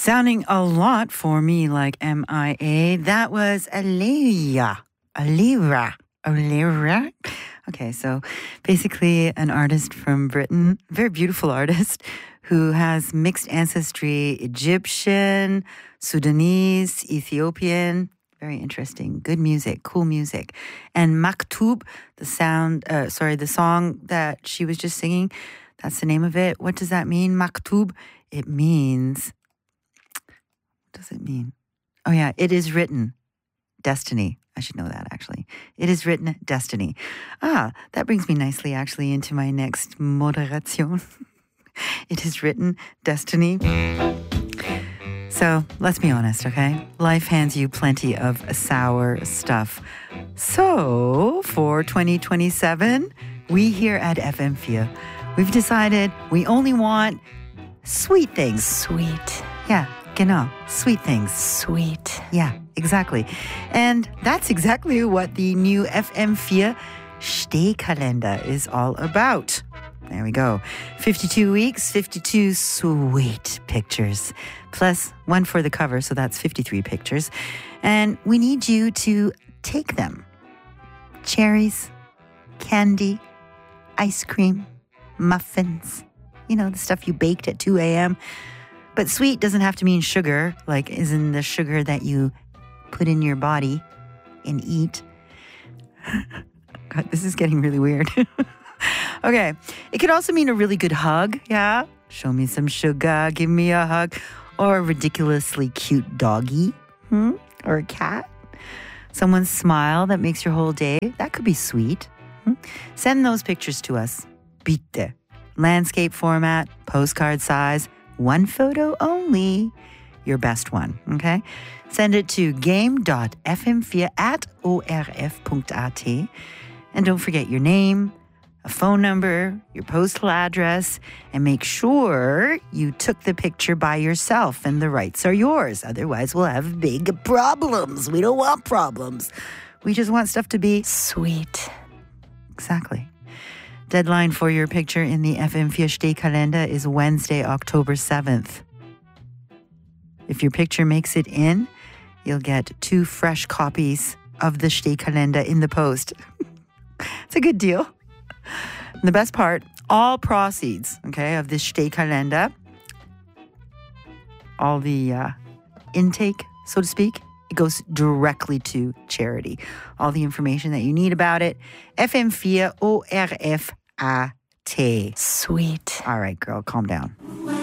Sounding a lot for me like MIA. That was Alira. Okay, so basically an artist from Britain, very beautiful artist who has mixed ancestry, Egyptian, Sudanese, Ethiopian. Very interesting. Good music, cool music. And Maktub, the song that she was just singing, that's the name of it. What does that mean? Maktub? It means, what does it mean? Oh yeah, it is written. Destiny. I should know that actually. It is written destiny. That brings me nicely actually into my next moderation. It is written destiny. So let's be honest, okay? Life hands you plenty of sour stuff. So for 2027, we here at FM4, we've decided we only want sweet things. Sweet. Yeah, genau. Sweet things. Sweet. Yeah, exactly. And that's exactly what the new FM4 Stehkalender is all about. There we go. 52 weeks, 52 sweet pictures. Plus one for the cover, so that's 53 pictures. And we need you to take them. Cherries, candy, ice cream, muffins. You know, the stuff you baked at 2 a.m. But sweet doesn't have to mean sugar, like isn't the sugar that you put in your body and eat. God, this is getting really weird. Okay. It could also mean a really good hug. Yeah. Show me some sugar. Give me a hug. Or a ridiculously cute doggy. Or a cat. Someone's smile that makes your whole day. That could be sweet. Send those pictures to us. Bitte. Landscape format, postcard size, one photo only. Your best one. Okay. Send it to game.fm4@orf.at. And don't forget your name, a phone number, your postal address, and make sure you took the picture by yourself and the rights are yours. Otherwise, we'll have big problems. We don't want problems. We just want stuff to be sweet. Exactly. Deadline for your picture in the FM4 Stehkalender is Wednesday, October 7th. If your picture makes it in, you'll get 2 fresh copies of the Stehkalender in the post. It's a good deal. And the best part, all proceeds, okay, of this Stehkalender, all the intake, so to speak, it goes directly to charity. All the information that you need about it, FM4 ORF.at. Sweet. All right, girl, calm down.